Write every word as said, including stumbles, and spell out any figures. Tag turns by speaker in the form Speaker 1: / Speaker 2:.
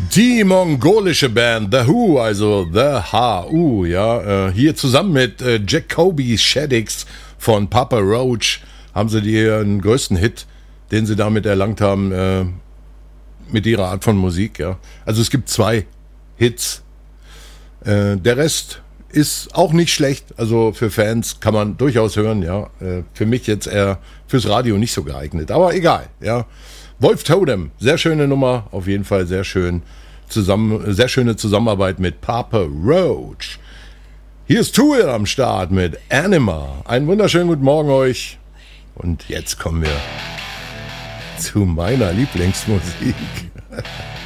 Speaker 1: Die mongolische Band The Who, also The H U, ja, äh, hier zusammen mit äh, Jacoby Shaddix von Papa Roach haben sie ihren größten Hit, den sie damit erlangt haben, äh, mit ihrer Art von Musik, ja. Also es gibt zwei Hits. Äh, der Rest ist auch nicht schlecht, also für Fans kann man durchaus hören, ja. Äh, für mich jetzt eher fürs Radio nicht so geeignet, aber egal, ja. Wolf Totem, sehr schöne Nummer, auf jeden Fall sehr schön zusammen, sehr schöne Zusammenarbeit mit Papa Roach. Hier ist Tool am Start mit Anima. Einen wunderschönen guten Morgen euch. Und jetzt kommen wir zu meiner Lieblingsmusik.